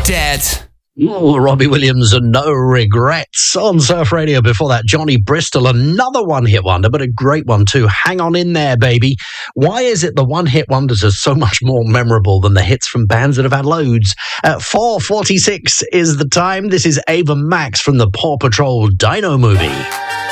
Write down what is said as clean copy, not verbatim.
Dead. Robbie Williams and No Regrets on Surf Radio. Before that, Johnny Bristol, another one-hit wonder, but a great one too. Hang on in there, baby. Why is it the one-hit wonders are so much more memorable than the hits from bands that have had loads? At 4:46 is the time. This is Ava Max from the Paw Patrol Dino movie.